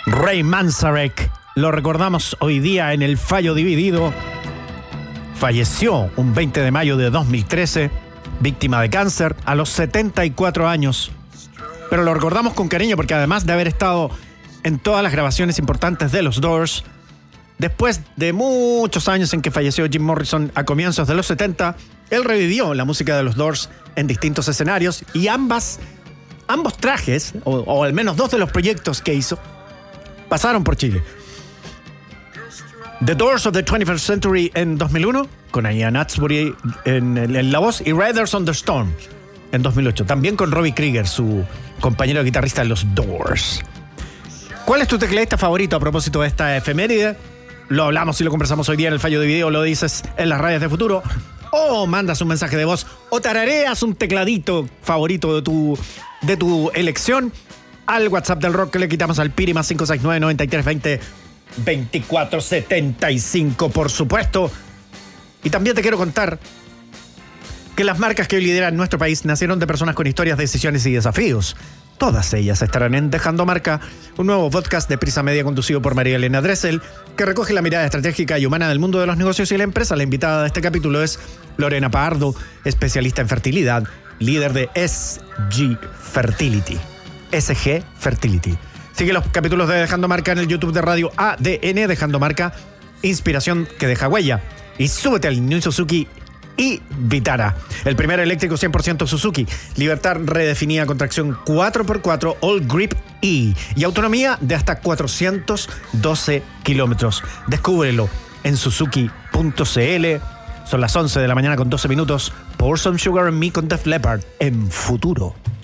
Ray Manzarek, lo recordamos hoy día en el Fallo Dividido. Falleció un 20 de mayo de 2013, víctima de cáncer, a los 74 años. Pero lo recordamos con cariño porque además de haber estado en todas las grabaciones importantes de los Doors, después de muchos años en que falleció Jim Morrison a comienzos de los 70, él revivió la música de los Doors en distintos escenarios y ambos trajes, o al menos dos de los proyectos que hizo, pasaron por Chile. The Doors of the 21st Century en 2001, con Ian Astbury en la voz, y Riders on the Storm en 2008, también con Robbie Krieger, su compañero guitarrista de los Doors. ¿Cuál es tu tecladista favorito a propósito de esta efeméride? Lo hablamos y lo conversamos hoy día en el Fallo de Video, lo dices en las radios de futuro, o mandas un mensaje de voz, o tarareas un tecladito favorito de tu elección al WhatsApp del rock que le quitamos al Piri, más 569-9320-2475, por supuesto. Y también te quiero contar que las marcas que hoy lideran nuestro país nacieron de personas con historias, decisiones y desafíos. Todas ellas estarán en Dejando Marca, un nuevo podcast de Prisa Media conducido por María Elena Dressel, que recoge la mirada estratégica y humana del mundo de los negocios y la empresa. La invitada de este capítulo es Lorena Pardo, especialista en fertilidad, líder de SG Fertility. Sigue los capítulos de Dejando Marca en el YouTube de Radio ADN, Dejando Marca, inspiración que deja huella. Y súbete al New Suzuki y Vitara, el primer eléctrico 100% Suzuki, libertad redefinida con tracción 4x4 All Grip E y autonomía de hasta 412 kilómetros. Descúbrelo en suzuki.cl. Son las 11 de la mañana con 12 minutos. Pour Some Sugar on Me con Def Leppard en Futuro.